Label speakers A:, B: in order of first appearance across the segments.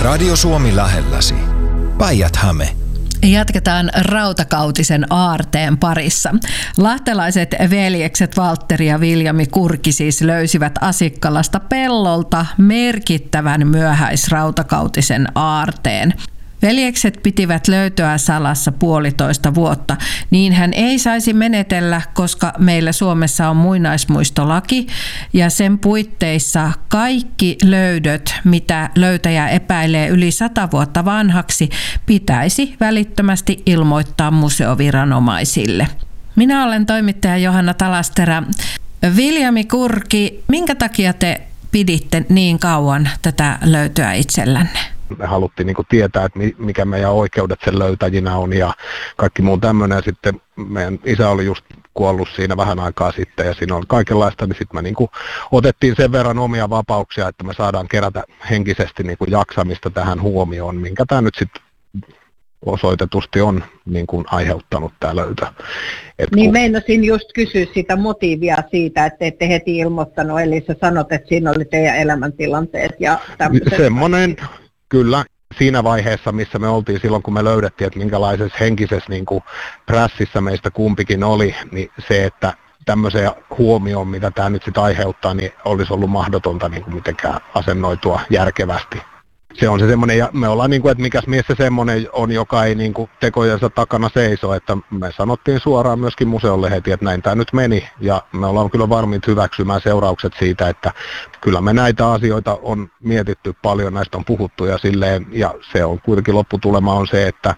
A: Radio Suomi lähelläsi. Päijät-Häme.
B: Jatketaan rautakautisen aarteen parissa. Lahtelaiset veljekset Valtteri ja Viljami Kurki siis löysivät Asikkalasta pellolta merkittävän myöhäisrautakautisen aarteen. Veljekset pitivät löytöä salassa 1,5 vuotta. Niin hän ei saisi menetellä, koska meillä Suomessa on muinaismuistolaki ja sen puitteissa kaikki löydöt, mitä löytäjä epäilee yli 100 vuotta vanhaksi, pitäisi välittömästi ilmoittaa museoviranomaisille. Minä olen toimittaja Johanna Talastera. Viljami Kurki, minkä takia te piditte niin kauan tätä löytöä itsellänne?
C: Me haluttiin tietää, että mikä meidän oikeudet sen löytäjinä on ja kaikki muu tämmöinen. Ja sitten meidän isä oli just kuollut siinä vähän aikaa sitten ja siinä oli kaikenlaista, niin sitten me otettiin sen verran omia vapauksia, että me saadaan kerätä henkisesti jaksamista tähän huomioon, minkä tämä nyt sitten osoitetusti on aiheuttanut tämä löytö.
D: Niin meinasin just kysyä sitä motiivia siitä, että ette heti ilmoittanut, eli sä sanot, että siinä oli teidän elämäntilanteet ja tämmöiset.
C: Semmoinen. Kyllä, siinä vaiheessa, missä me oltiin silloin, kun me löydettiin, että minkälaisessa henkisessä prässissä meistä kumpikin oli, niin se, että tämmöiseen huomioon, mitä tämä nyt sitten aiheuttaa, niin olisi ollut mahdotonta mitenkään asennoitua järkevästi. Se on se semmoinen, ja me ollaan että mikäs mies se semmoinen on, joka ei tekojensa takana seiso, että me sanottiin suoraan myöskin museolle heti, että näin tämä nyt meni, ja me ollaan kyllä varmiit hyväksymään seuraukset siitä, että kyllä me näitä asioita on mietitty paljon, näistä on puhuttu ja silleen, ja se on kuitenkin lopputulema on se, että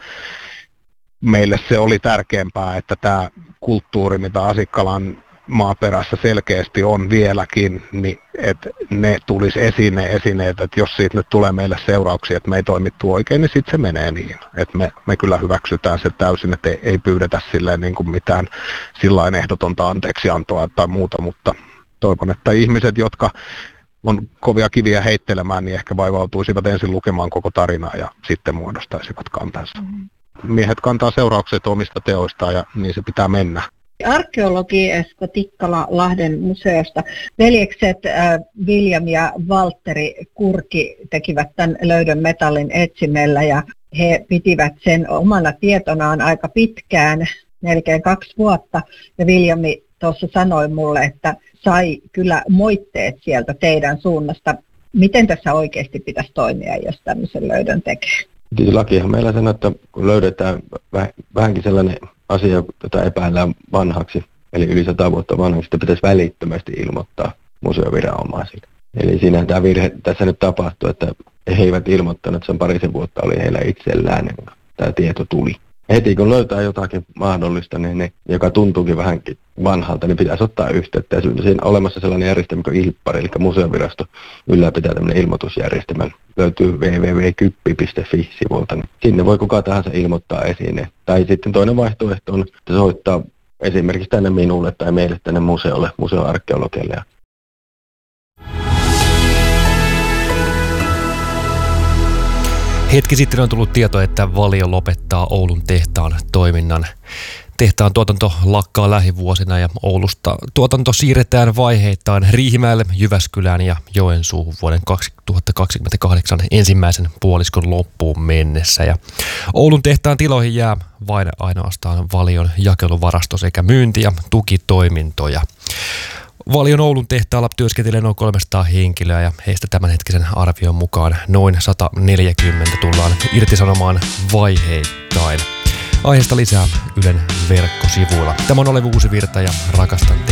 C: meille se oli tärkeämpää, että tämä kulttuuri, mitä Asikkalan maaperässä selkeästi on vieläkin, niin että ne tulisi esiin ne esineet, että jos siitä nyt tulee meille seurauksia, että me ei toimittu oikein, niin sitten se menee niin. Että me kyllä hyväksytään se täysin, että ei pyydetä silleen mitään sillain ehdotonta anteeksiantoa tai muuta, mutta toivon, että ihmiset, jotka on kovia kiviä heittelemään, niin ehkä vaivautuisivat ensin lukemaan koko tarinaa ja sitten muodostaisivat kantansa. Miehet kantaa seuraukset omista teoistaan ja niin se pitää mennä.
D: Arkeologi Esko Tikkala Lahden museosta. Veljekset Viljami ja Valtteri Kurki tekivät tämän löydön metallin etsimellä ja he pitivät sen omana tietonaan aika pitkään, melkein 2 vuotta. Ja Viljami tuossa sanoi mulle, että sai kyllä moitteet sieltä teidän suunnasta. Miten tässä oikeasti pitäisi toimia, jos tämmöisen löydön tekee?
E: Lakihan meillä sanoo, että kun löydetään vähänkin sellainen asia, jota epäillään vanhaksi, eli yli 100 vuotta vanhaksi, sitä pitäisi välittömästi ilmoittaa museoviranomaisille. Eli siinä tämä virhe tässä nyt tapahtui, että he eivät ilmoittaneet, että se 2 vuotta oli heillä itsellään, niin tämä tieto tuli. Heti kun löytää jotakin mahdollista, niin joka tuntuukin vähänkin vanhalta, niin pitäisi ottaa yhteyttä. Ja siinä on olemassa sellainen järjestelmä kuin ILPPARI, eli museovirasto ylläpitää tämmöinen ilmoitusjärjestelmä. Löytyy www.kyppi.fi-sivulta. Niin sinne voi kuka tahansa ilmoittaa esine. Tai sitten toinen vaihtoehto on, että soittaa esimerkiksi tänne minulle tai meille tänne museolle, museoarkeologille.
F: Hetki sitten on tullut tieto, että Valio lopettaa Oulun tehtaan toiminnan. Tehtaan tuotanto lakkaa lähivuosina ja Oulusta tuotanto siirretään vaiheittain Riihimäelle, Jyväskylään ja Joensuuhun vuoden 2028 ensimmäisen puoliskon loppuun mennessä. Ja Oulun tehtaan tiloihin jää vain ainoastaan Valion jakeluvarasto sekä myynti- ja tukitoimintoja. Valion Oulun tehtaalla työskentelee noin 300 henkilöä ja heistä tämänhetkisen arvion mukaan noin 140 tullaan irtisanomaan vaiheittain. Aiheesta lisää Ylen verkkosivuilla. Tämä on Olevi Uusivirta ja rakastan teitä.